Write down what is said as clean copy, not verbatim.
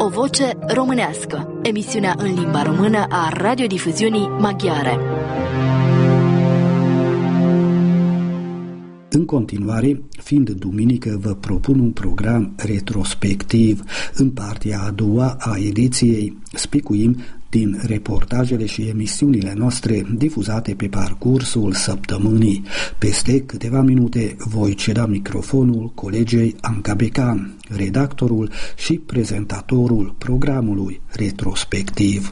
O voce românească, emisiunea în limba română a radiodifuziunii maghiare. În continuare, fiind duminică, vă propun un program retrospectiv. În partea a doua a ediției spicuim din reportajele și emisiunile noastre difuzate pe parcursul săptămânii. Peste câteva minute voi ceda microfonul colegei Anca Becan, redactorul și prezentatorul programului retrospectiv.